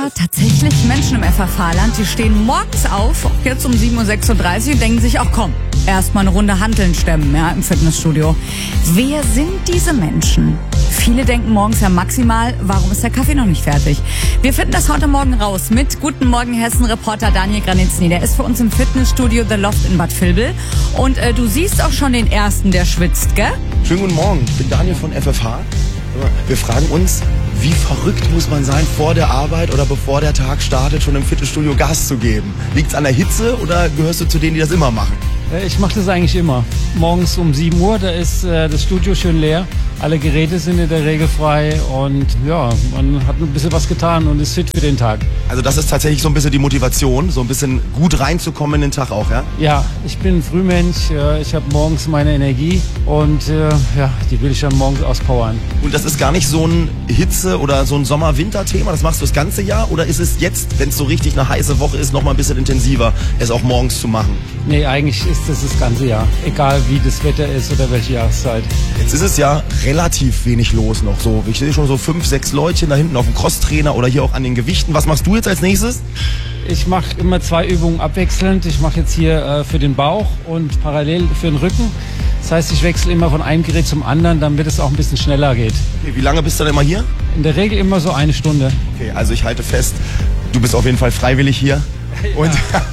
aber tatsächlich Menschen im FFH-Land, die stehen morgens auf, auch jetzt um 7.36 Uhr und denken sich auch, komm, erstmal eine Runde Hanteln stemmen, ja, im Fitnessstudio. Wer sind diese Menschen? Viele denken morgens ja maximal, warum ist der Kaffee noch nicht fertig? Wir finden das heute Morgen raus mit Guten Morgen Hessen-Reporter Daniel Granitzny. Der ist für uns im Fitnessstudio The Loft in Bad Vilbel. Und du siehst auch schon den Ersten, der schwitzt, gell? Schönen guten Morgen, ich bin Daniel von FFH. Wir fragen uns, wie verrückt muss man sein, vor der Arbeit oder bevor der Tag startet, schon im Fitnessstudio Gas zu geben? Liegt's an der Hitze oder gehörst du zu denen, die das immer machen? Ich mache das eigentlich immer. Morgens um 7 Uhr, da ist das Studio schön leer. Alle Geräte sind in der Regel frei und ja, man hat ein bisschen was getan und ist fit für den Tag. Also das ist tatsächlich so ein bisschen die Motivation, so ein bisschen gut reinzukommen in den Tag auch, ja? Ja, ich bin ein Frühmensch, ich habe morgens meine Energie und ja, die will ich dann morgens auspowern. Und das ist gar nicht so ein Hitze- oder so ein Sommer-Winter-Thema, das machst du das ganze Jahr? Oder ist es jetzt, wenn es so richtig eine heiße Woche ist, noch mal ein bisschen intensiver, es auch morgens zu machen? Nee, eigentlich ist das ganze Jahr, egal wie das Wetter ist oder welche Jahreszeit. Jetzt ist es ja relativ wenig los noch so. Ich sehe schon so 5, 6 Leutchen da hinten auf dem Crosstrainer oder hier auch an den Gewichten. Was machst du jetzt als nächstes? Ich mache immer 2 Übungen abwechselnd. Ich mache jetzt hier für den Bauch und parallel für den Rücken. Das heißt, ich wechsle immer von einem Gerät zum anderen, damit es auch ein bisschen schneller geht. Okay, wie lange bist du denn immer hier? In der Regel immer so 1 Stunde. Okay, also ich halte fest, du bist auf jeden Fall freiwillig hier. Ja.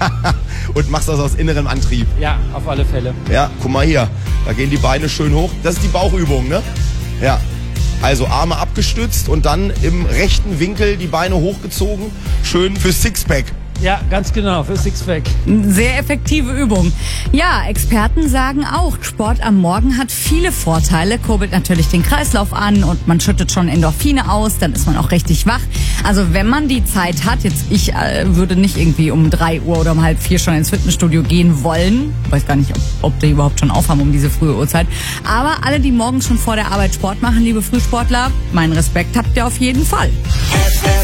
Und machst das aus innerem Antrieb. Ja, auf alle Fälle. Ja, guck mal hier, da gehen die Beine schön hoch. Das ist die Bauchübung, ne? Ja. Also Arme abgestützt und dann im rechten Winkel die Beine hochgezogen. Schön für Sixpack. Ja, ganz genau, für Sixpack. Sehr effektive Übung. Ja, Experten sagen auch, Sport am Morgen hat viele Vorteile, kurbelt natürlich den Kreislauf an und man schüttet schon Endorphine aus, dann ist man auch richtig wach. Also wenn man die Zeit hat, jetzt ich würde nicht irgendwie um 3 Uhr oder um 3:30 schon ins Fitnessstudio gehen wollen. Ich weiß gar nicht, ob die überhaupt schon aufhaben um diese frühe Uhrzeit. Aber alle, die morgens schon vor der Arbeit Sport machen, liebe Frühsportler, meinen Respekt habt ihr auf jeden Fall.